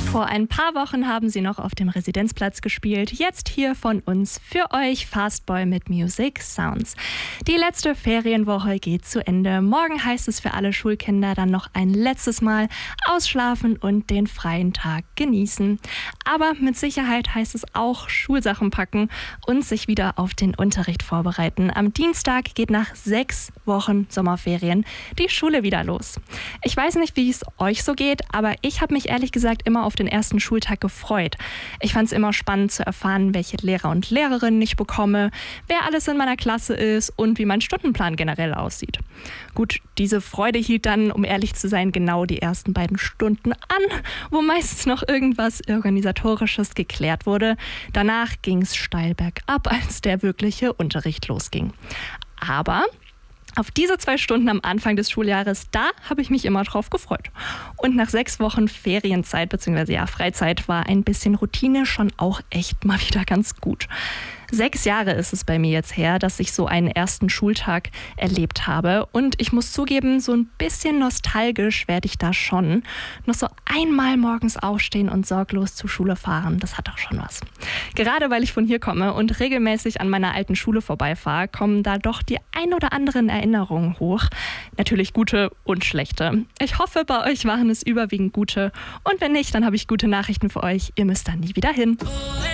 Vor ein paar Wochen haben sie noch auf dem Residenzplatz gespielt. Jetzt hier von uns für euch Fastboy mit Music Sounds. Die letzte Ferienwoche geht zu Ende. Morgen heißt es für alle Schulkinder dann noch ein letztes Mal ausschlafen und den freien Tag genießen. Aber mit Sicherheit heißt es auch Schulsachen packen und sich wieder auf den Unterricht vorbereiten. Am Dienstag geht nach 6 Wochen Sommerferien die Schule wieder los. Ich weiß nicht, wie es euch so geht, aber ich habe mich ehrlich gesagt immer auf den ersten Schultag gefreut. Ich fand es immer spannend zu erfahren, welche Lehrer und Lehrerinnen ich bekomme, wer alles in meiner Klasse ist und wie mein Stundenplan generell aussieht. Gut, diese Freude hielt dann, um ehrlich zu sein, genau die ersten beiden Stunden an, wo meistens noch irgendwas Organisatorisches geklärt wurde. Danach ging es steil bergab, als der wirkliche Unterricht losging. Aber auf diese 2 Stunden am Anfang des Schuljahres, da habe ich mich immer drauf gefreut. Und nach 6 Wochen Ferienzeit bzw. Freizeit war ein bisschen Routine schon auch echt mal wieder ganz gut. 6 Jahre ist es bei mir jetzt her, dass ich so einen ersten Schultag erlebt habe. Und ich muss zugeben, so ein bisschen nostalgisch werde ich da schon. Noch so einmal morgens aufstehen und sorglos zur Schule fahren, das hat doch schon was. Gerade weil ich von hier komme und regelmäßig an meiner alten Schule vorbeifahre, kommen da doch die ein oder anderen Erinnerungen hoch. Natürlich gute und schlechte. Ich hoffe, bei euch waren es überwiegend gute. Und wenn nicht, dann habe ich gute Nachrichten für euch. Ihr müsst da nie wieder hin.